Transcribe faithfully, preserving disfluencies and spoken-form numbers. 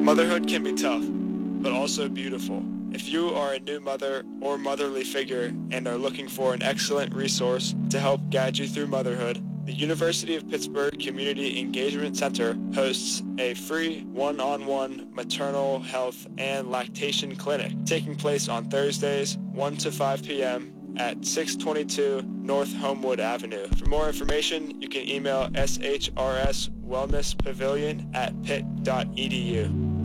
Motherhood can be tough, but also beautiful. If you are a new mother or motherly figure and are looking for an excellent resource to help guide you through motherhood, the University of Pittsburgh Community Engagement Center hosts a free one-on-one maternal health and lactation clinic taking place on Thursdays, one to five p.m. at six twenty-two North Homewood Avenue. For more information, you can email S H R S Wellness Pavilion at pitt dot e d u.